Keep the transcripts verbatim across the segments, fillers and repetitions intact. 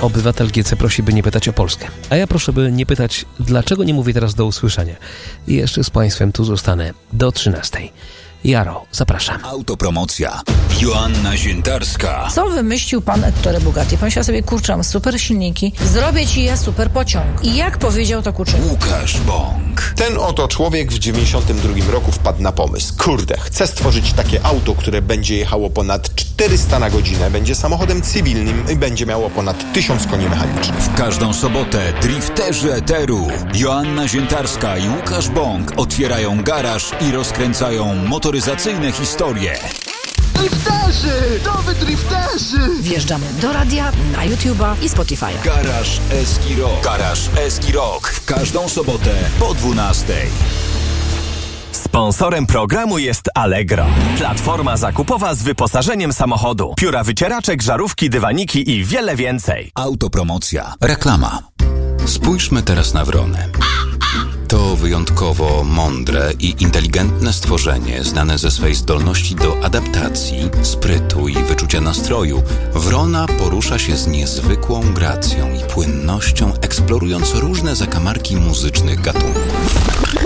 Obywatel G C prosi, by nie pytać o Polskę. A ja proszę, by nie pytać, dlaczego nie mówię teraz do usłyszenia. I jeszcze z Państwem tu zostanę do trzynastej. Jaro, zapraszam. Autopromocja. Joanna Ziętarska. Co wymyślił pan Ettore Bugatti? Pomyślał sobie, kurczę, mam super silniki, zrobię ci ja super pociąg. I jak powiedział to Kuczyk? Łukasz Bąk. Ten oto człowiek w dziewięćdziesiątym drugim roku wpadł na pomysł. Kurde, chcę stworzyć takie auto, które będzie jechało ponad czterysta na godzinę, będzie samochodem cywilnym i będzie miało ponad tysiąc koni mechanicznych. W każdą sobotę drifterzy eteru Joanna Ziętarska i Łukasz Bąk otwierają garaż i rozkręcają motoryzacyjne historie. Drifterzy! Nowy drifterzy! Wjeżdżamy do radia, na YouTube'a i Spotify'a. Garaż Eski Rock. Garaż Eski Rock. W każdą sobotę po dwunastej. Sponsorem programu jest Allegro. Platforma zakupowa z wyposażeniem samochodu. Pióra wycieraczek, żarówki, dywaniki i wiele więcej. Autopromocja. Reklama. Spójrzmy teraz na wronę. To wyjątkowo mądre i inteligentne stworzenie, znane ze swej zdolności do adaptacji, sprytu i wyczucia nastroju. Wrona porusza się z niezwykłą gracją i płynnością, eksplorując różne zakamarki muzycznych gatunków.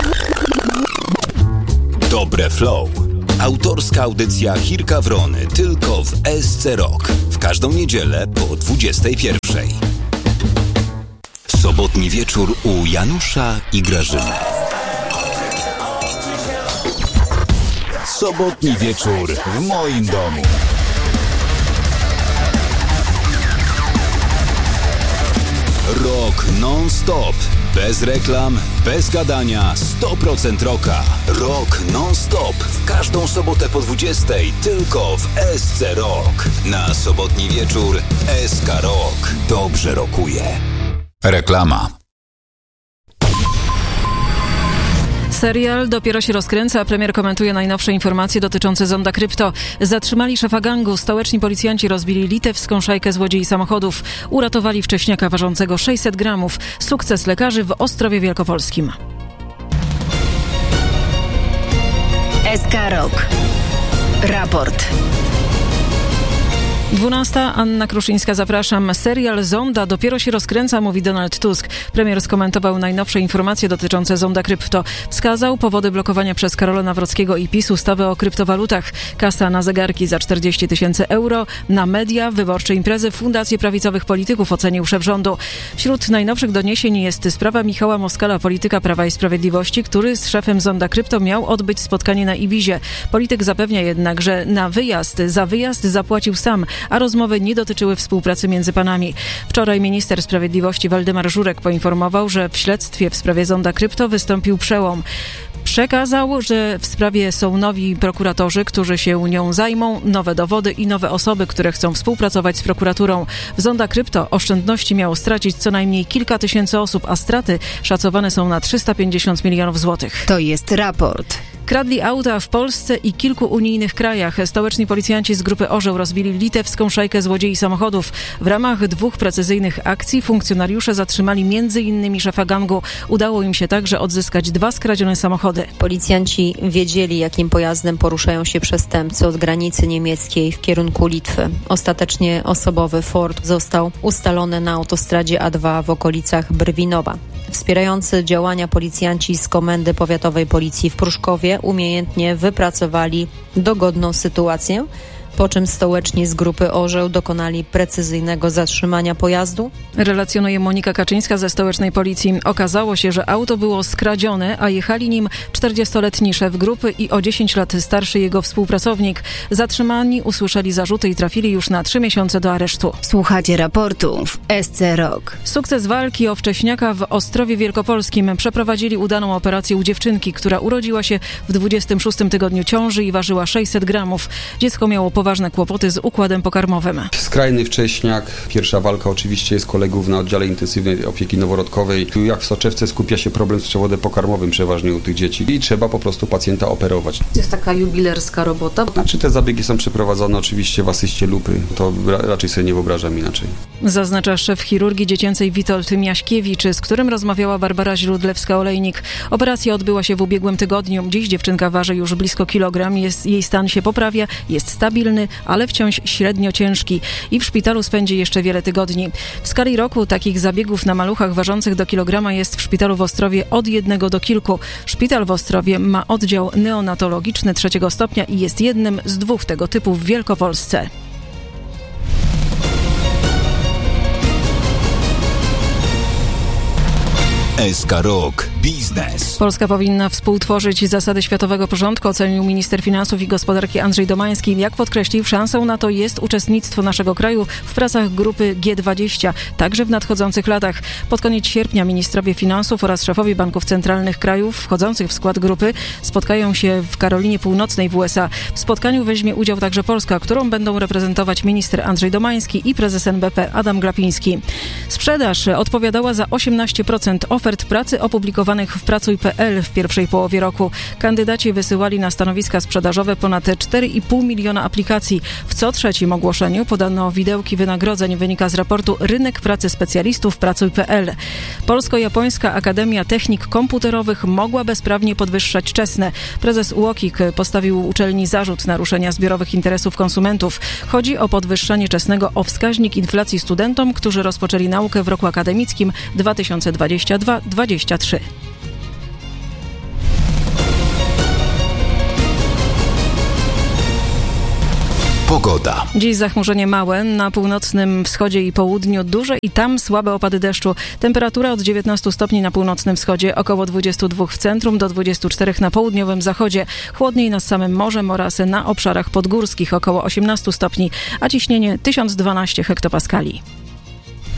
Dobre Flow. Autorska audycja Chirka Wrony tylko w S C Rock. W każdą niedzielę po dwudziestej pierwszej. Sobotni wieczór u Janusza i Grażyny. Sobotni wieczór w moim domu. Rock non-stop. Bez reklam, bez gadania, sto procent rocka. Rock non-stop. W każdą sobotę po dwudziestej tylko w S C Rock. Na sobotni wieczór S K Rock. Dobrze rockuje. Reklama. Serial dopiero się rozkręca, a premier komentuje najnowsze informacje dotyczące zonda krypto. Zatrzymali szefa gangu, stołeczni policjanci rozbili litewską szajkę złodziei samochodów. Uratowali wcześniaka ważącego sześćset gramów. Sukces lekarzy w Ostrowie Wielkopolskim. S K Rock. Raport. dwunasta. Anna Kruszyńska, zapraszam. Serial Zonda dopiero się rozkręca, mówi Donald Tusk. Premier skomentował najnowsze informacje dotyczące zonda krypto. Wskazał powody blokowania przez Karola Nawrockiego i PiS ustawy o kryptowalutach. Kasa na zegarki za czterdzieści tysięcy euro, na media, wyborcze imprezy, fundacje prawicowych polityków, ocenił szef rządu. Wśród najnowszych doniesień jest sprawa Michała Moskala, polityka Prawa i Sprawiedliwości, który z szefem zonda krypto miał odbyć spotkanie na Ibizie. Polityk zapewnia jednak, że na wyjazd, za wyjazd zapłacił sam, a rozmowy nie dotyczyły współpracy między panami. Wczoraj minister sprawiedliwości Waldemar Żurek poinformował, że w śledztwie w sprawie zonda krypto wystąpił przełom. Przekazał, że w sprawie są nowi prokuratorzy, którzy się nią zajmą, nowe dowody i nowe osoby, które chcą współpracować z prokuraturą. W zonda krypto oszczędności miało stracić co najmniej kilka tysięcy osób, a straty szacowane są na trzysta pięćdziesiąt milionów złotych. To jest raport. Kradli auta w Polsce i kilku unijnych krajach. Stołeczni policjanci z grupy Orzeł rozbili litewską szajkę złodziei samochodów. W ramach dwóch precyzyjnych akcji funkcjonariusze zatrzymali między innymi szefa gangu. Udało im się także odzyskać dwa skradzione samochody. Policjanci wiedzieli, jakim pojazdem poruszają się przestępcy od granicy niemieckiej w kierunku Litwy. Ostatecznie osobowy Ford został ustalony na autostradzie A dwa w okolicach Brwinowa. Wspierający działania policjanci z Komendy Powiatowej Policji w Pruszkowie umiejętnie wypracowali dogodną sytuację, po czym stołeczni z grupy Orzeł dokonali precyzyjnego zatrzymania pojazdu. Relacjonuje Monika Kaczyńska ze stołecznej policji. Okazało się, że auto było skradzione, a jechali nim czterdziestoletni szef grupy i o dziesięć lat starszy jego współpracownik. Zatrzymani usłyszeli zarzuty i trafili już na trzy miesiące do aresztu. Słuchacie raportu w S C Rock. Sukces walki o wcześniaka w Ostrowie Wielkopolskim. Przeprowadzili udaną operację u dziewczynki, która urodziła się w dwudziestym szóstym tygodniu ciąży i ważyła sześćset gramów. Dziecko miało poważne kłopoty z układem pokarmowym. Skrajny wcześniak. Pierwsza walka oczywiście jest kolegów na oddziale intensywnej opieki noworodkowej. Jak w soczewce skupia się problem z przewodem pokarmowym przeważnie u tych dzieci i trzeba po prostu pacjenta operować. To jest taka jubilerska robota? Znaczy te zabiegi są przeprowadzone oczywiście w asyście lupy. To ra- raczej sobie nie wyobrażam inaczej. Zaznacza szef chirurgii dziecięcej Witold Miaśkiewicz, z którym rozmawiała Barbara Źródlewska-Olejnik. Operacja odbyła się w ubiegłym tygodniu. Dziś dziewczynka waży już blisko kilogram. Jest, jej stan się poprawia, jest stabilny. stabilny, ale wciąż średnio ciężki i w szpitalu spędzi jeszcze wiele tygodni. W skali roku takich zabiegów na maluchach ważących do kilograma jest w szpitalu w Ostrowie od jednego do kilku. Szpital w Ostrowie ma oddział neonatologiczny trzeciego stopnia i jest jednym z dwóch tego typu w Wielkopolsce. S K Rok Biznes. Polska powinna współtworzyć zasady światowego porządku, ocenił minister finansów i gospodarki Andrzej Domański. Jak podkreślił, szansą na to jest uczestnictwo naszego kraju w pracach grupy G dwadzieścia, także w nadchodzących latach. Pod koniec sierpnia ministrowie finansów oraz szefowie banków centralnych krajów wchodzących w skład grupy spotkają się w Karolinie Północnej w U S A. W spotkaniu weźmie udział także Polska, którą będą reprezentować minister Andrzej Domański i prezes N B P Adam Glapiński. Sprzedaż odpowiadała za osiemnaście procent ofert pracy opublikowanych w pracuj kropka p l w pierwszej połowie roku. Kandydaci wysyłali na stanowiska sprzedażowe ponad cztery i pół miliona aplikacji. W co trzecim ogłoszeniu podano widełki wynagrodzeń, wynika z raportu Rynek Pracy Specjalistów pracuj kropka p l. Polsko-Japońska Akademia Technik Komputerowych mogła bezprawnie podwyższać czesne. Prezes U O K I K postawił uczelni zarzut naruszenia zbiorowych interesów konsumentów. Chodzi o podwyższenie czesnego o wskaźnik inflacji studentom, którzy rozpoczęli naukę w roku akademickim dwa tysiące dwudziestym drugim dwudziestym trzecim. Pogoda. Dziś zachmurzenie małe, na północnym wschodzie i południu duże i tam słabe opady deszczu. Temperatura od dziewiętnastu stopni na północnym wschodzie, około dwudziestu dwóch w centrum, do dwudziestu czterech na południowym zachodzie. Chłodniej nad samym morzem oraz na obszarach podgórskich, około osiemnastu stopni, a ciśnienie tysiąc dwanaście hektopaskali.